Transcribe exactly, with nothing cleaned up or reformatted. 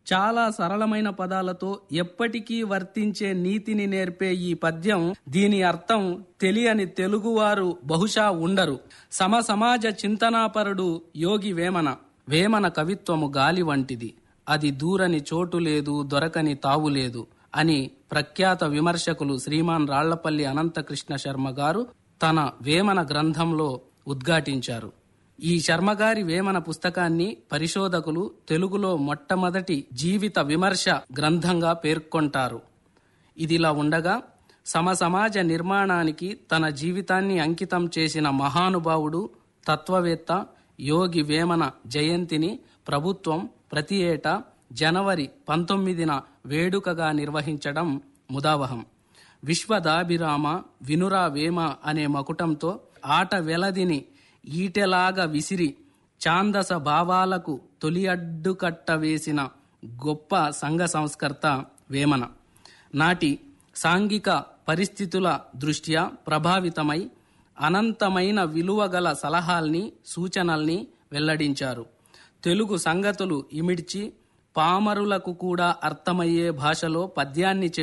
చాలా సరళమైన పదాలతో ఎప్పటికీ వర్తించే నీతిని నేర్పే ఈ పద్యం, దీని అర్థం తెలియని తెలుగువారు బహుశా ఉండరు. సమ సమాజ చింతనాపరుడు యోగి వేమన. వేమన కవిత్వము గాలి వంటిది, అది దూరని చోటు లేదు, దొరకని తావు లేదు అని ప్రఖ్యాత విమర్శకులు శ్రీమాన్ రాళ్లపల్లి అనంతకృష్ణ శర్మ గారు తన వేమన గ్రంథంలో ఉద్ఘాటించారు. ఈ శర్మగారి వేమన పుస్తకాన్ని పరిశోధకులు తెలుగులో మొట్టమొదటి జీవిత విమర్శ గ్రంథంగా పేర్కొంటారు. ఇదిలా ఉండగా సమ సమాజ నిర్మాణానికి తన జీవితాన్ని అంకితం చేసిన మహానుభావుడు, తత్వవేత్త యోగి వేమన జయంతిని ప్రభుత్వం ప్రతి ఏటా జనవరి పంతొమ్మిదిన వేడుకగా నిర్వహించడం ముదావహం. విశ్వదాభిరామ వినురా వేమ అనే మకుటంతో ఆట వెలదిని ఈటెలాగా విసిరి ఛాందస భావాలకు తొలి అడ్డుకట్ట వేసిన గొప్ప సంఘ సంస్కర్త వేమన. నాటి సాంఘిక పరిస్థితుల దృష్ట్యా ప్రభావితమై అనంతమైన విలువగల సలహాల్ని, సూచనల్ని వెల్లడించారు. తెలుగు సంగతులు ఇమిడ్చి పామరులకు కూడా అర్థమయ్యే భాషలో పద్యాన్ని